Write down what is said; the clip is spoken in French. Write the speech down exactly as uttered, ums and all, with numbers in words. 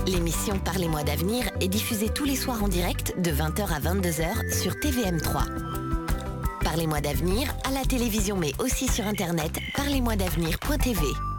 L'émission Parlez-moi d'avenir est diffusée tous les soirs en direct de vingt heures à vingt-deux heures sur T V M trois. Parlez-moi d'avenir à la télévision mais aussi sur internet parlez moi d'avenir point t v.